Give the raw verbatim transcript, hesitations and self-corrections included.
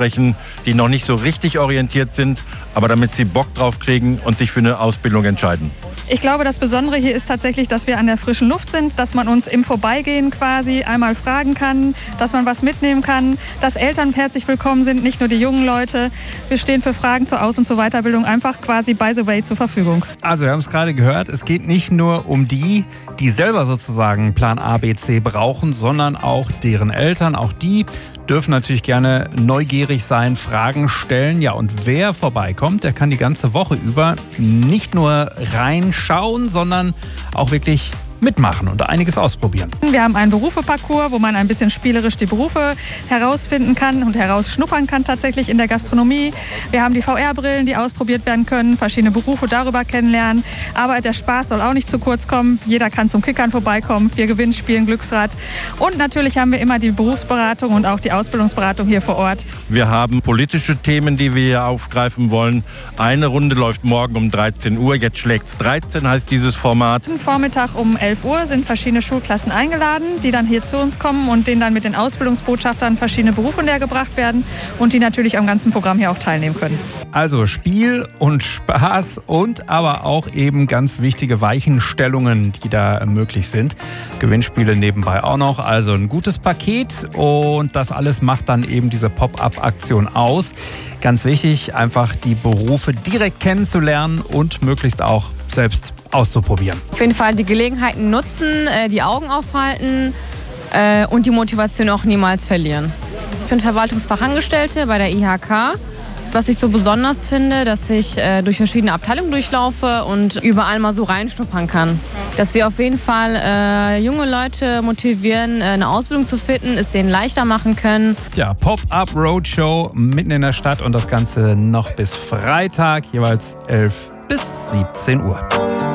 ansprechen, die noch nicht so richtig orientiert sind, aber damit sie Bock drauf kriegen und sich für eine Ausbildung entscheiden? Ich glaube, das Besondere hier ist tatsächlich, dass wir an der frischen Luft sind, dass man uns im Vorbeigehen quasi einmal fragen kann, dass man was mitnehmen kann, dass Eltern herzlich willkommen sind, nicht nur die jungen Leute. Wir stehen für Fragen zur Aus- und zur Weiterbildung einfach quasi by the way zur Verfügung. Also wir haben es gerade gehört, es geht nicht nur um die, die selber sozusagen Plan A, B, C brauchen, sondern auch deren Eltern, auch die dürfen natürlich gerne neugierig sein, Fragen stellen. Ja, und wer vorbeikommt, der kann die ganze Woche über nicht nur reinschauen, sondern auch wirklich mitmachen und einiges ausprobieren. Wir haben einen Berufeparcours, wo man ein bisschen spielerisch die Berufe herausfinden kann und herausschnuppern kann tatsächlich in der Gastronomie. Wir haben die V R-Brillen, die ausprobiert werden können, verschiedene Berufe darüber kennenlernen. Aber der Spaß soll auch nicht zu kurz kommen. Jeder kann zum Kickern vorbeikommen, vier Gewinnspielen, Glücksrad. Und natürlich haben wir immer die Berufsberatung und auch die Ausbildungsberatung hier vor Ort. Wir haben politische Themen, die wir hier aufgreifen wollen. Eine Runde läuft morgen um dreizehn Uhr. Jetzt schlägt's dreizehn, heißt dieses Format. Am Vormittag um elf Uhr sind verschiedene Schulklassen eingeladen, die dann hier zu uns kommen und denen dann mit den Ausbildungsbotschaftern verschiedene Berufe nähergebracht werden und die natürlich am ganzen Programm hier auch teilnehmen können. Also Spiel und Spaß und aber auch eben ganz wichtige Weichenstellungen, die da möglich sind. Gewinnspiele nebenbei auch noch. Also ein gutes Paket und das alles macht dann eben diese Pop-up-Aktion aus. Ganz wichtig, einfach die Berufe direkt kennenzulernen und möglichst auch selbst auszuprobieren. Auf jeden Fall die Gelegenheiten nutzen, die Augen aufhalten und die Motivation auch niemals verlieren. Ich bin Verwaltungsfachangestellte bei der I H K. Was ich so besonders finde, dass ich äh, durch verschiedene Abteilungen durchlaufe und überall mal so reinschnuppern kann. Dass wir auf jeden Fall äh, junge Leute motivieren, äh, eine Ausbildung zu finden, es denen leichter machen können. Ja, Pop-Up Roadshow mitten in der Stadt und das Ganze noch bis Freitag, jeweils elf bis siebzehn Uhr.